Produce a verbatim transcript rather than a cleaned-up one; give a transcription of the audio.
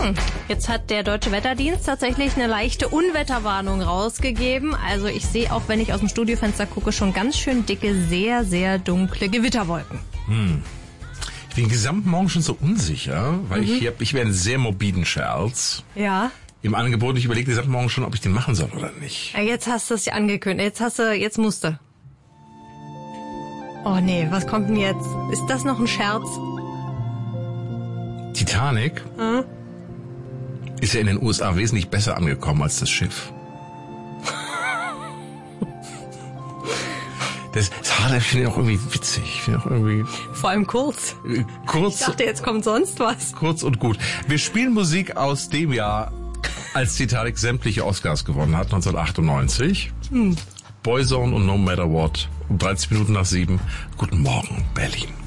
Hm, jetzt hat der Deutsche Wetterdienst tatsächlich eine leichte Unwetterwarnung rausgegeben. Also ich sehe auch, wenn ich aus dem Studiofenster gucke, schon ganz schön dicke, sehr, sehr dunkle Gewitterwolken. Hm. Ich bin den gesamten Morgen schon so unsicher, weil mhm. ich hier, ich wäre einen sehr morbiden Scherz. Ja. Im Angebot, ich überlege den gesamten Morgen schon, ob ich den machen soll oder nicht. Ja, jetzt hast du es ja angekündigt. Jetzt hast du, jetzt musst du. Oh nee, was kommt denn jetzt? Ist das noch ein Scherz? Titanic hm? ist ja in den U S A wesentlich besser angekommen als das Schiff. Das, das finde ich auch irgendwie witzig. Ich finde auch irgendwie Vor allem kurz. Kurz. Ich dachte, jetzt kommt sonst was. Kurz und gut. Wir spielen Musik aus dem Jahr, als Titanic sämtliche Oscars gewonnen hat, neunzehnhundertachtundneunzig. Hm. Boyzone und No Matter What. Um dreißig Minuten nach sieben. Guten Morgen, Berlin.